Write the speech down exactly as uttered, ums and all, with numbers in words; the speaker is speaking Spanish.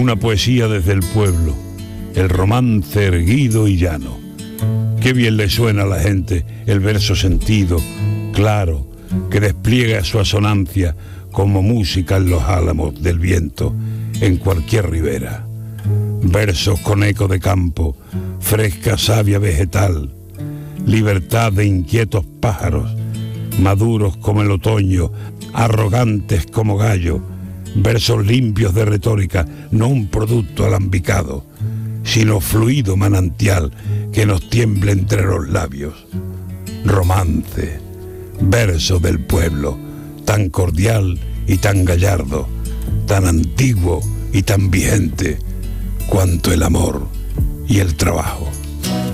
una poesía desde el pueblo, el romance erguido y llano. Qué bien le suena a la gente el verso sentido, claro, que despliega su asonancia como música en los álamos del viento, en cualquier ribera. Versos con eco de campo, fresca savia vegetal, libertad de inquietos pájaros, maduros como el otoño, arrogantes como gallo, versos limpios de retórica, no un producto alambicado, sino fluido manantial que nos tiemble entre los labios. Romance, verso del pueblo, tan cordial y tan gallardo, tan antiguo y tan vigente, cuanto el amor y el trabajo.